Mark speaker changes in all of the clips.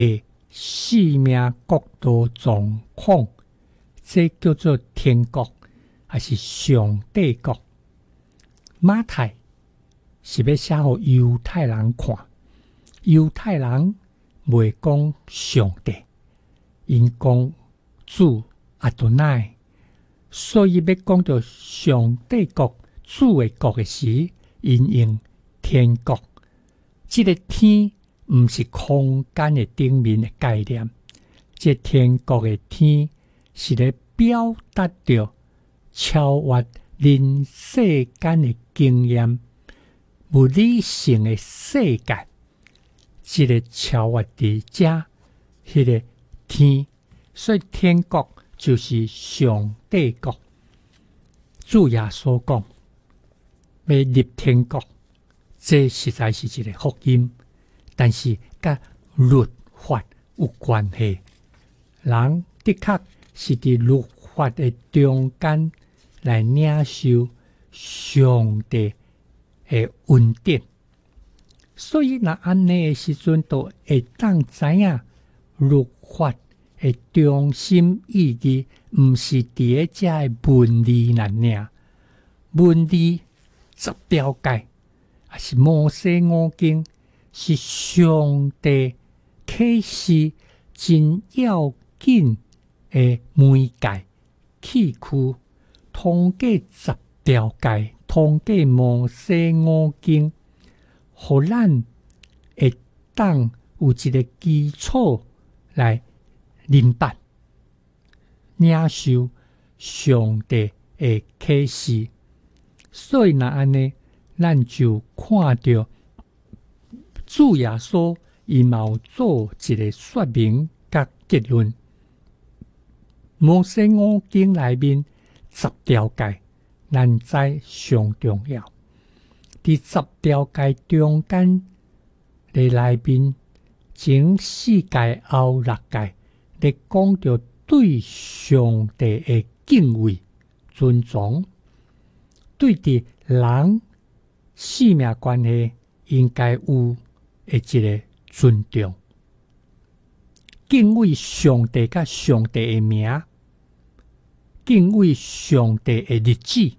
Speaker 1: 的生命国度状况，这叫做天国，还是上帝国？马太是要写给犹太人看，犹太人袂讲上帝，因讲主阿多乃，所以要讲到上帝国、主的国的时，因用天国。这个天不是空间的顶面的概念，这天国的天是咧表达着超越人世间的经验、不理性的世界。这个超越伫遮，迄个天，所以天国就是上帝国。主耶稣讲要入天国，这实在是一个福音，但是甲律法有关系。人的确是伫律法的中间来领受上帝的恩典，所以若安尼的时阵，都会当知影律法的中心意义，毋是伫咧遮的文字尔，文字10条诫，也是摩西五经，是上帝启示真要紧的媒介器具，通过10条诫，通过摩西五经，互咱会当有一个基础来明白领受上帝的启示。所以若安尼，咱就看到主耶稣伊嘛有做一个说明甲结论。摩西五经内面10条诫，咱知上重要。伫10条诫中间的内面，前4诫后6诫，咧讲到对上帝的敬畏、尊重。对伫人性命关系应该有的一个尊重，敬畏上帝甲上帝的名，敬畏上帝的日子。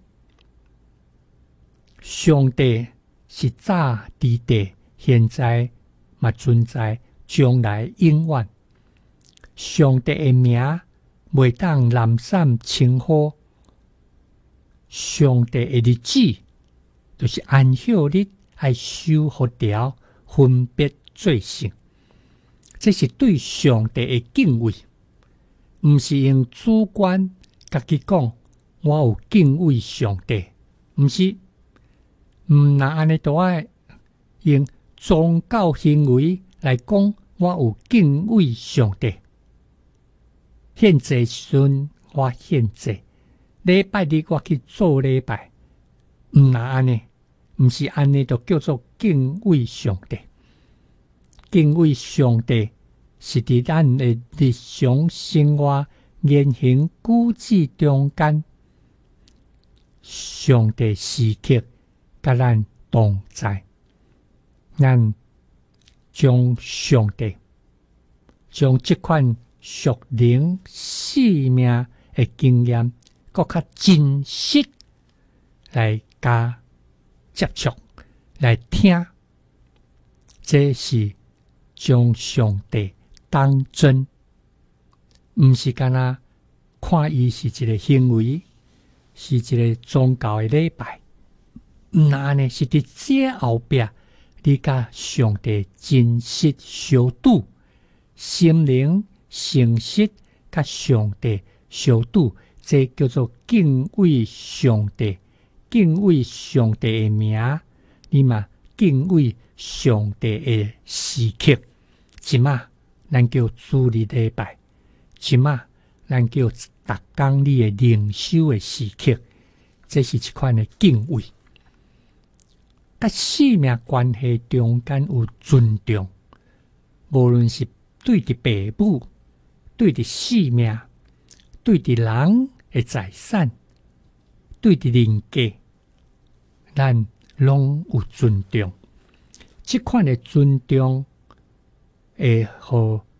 Speaker 1: 上帝是早伫地，现在嘛存在，将来永远。上帝的名袂当滥散称呼。上帝的日子就是安息日，爱守复条，分别做圣。这是对上帝的敬畏，毋是用主观家己讲我有敬畏上帝，毋是。若安尼都爱用宗教行为来讲我有敬畏上帝。献祭时阵我献祭，礼拜日我去做礼拜，若安尼，毋是安尼，就叫做敬畏上帝。敬畏上帝是伫咱的日常生活、言行举止中间，上帝时刻甲咱同在。咱将上帝，将这款属灵生命的经验，更较真实来加接触，来听，这是将上帝当真，毋是干那看伊是一个行为，是一个宗教的礼拜。若安尼是伫这后壁，你甲上帝真实相拄，心灵诚实甲上帝相拄，这叫做敬畏上帝。敬畏上帝的名，你嘛敬畏上帝的时刻。即马咱叫主日礼拜，即马咱叫逐工你的灵修的时刻，这是一款的敬畏。甲生命关系中间有尊重，无论是对伫父母、对伫生命、对伫人的财产、对伫人格，咱拢有尊重。这款的尊重会互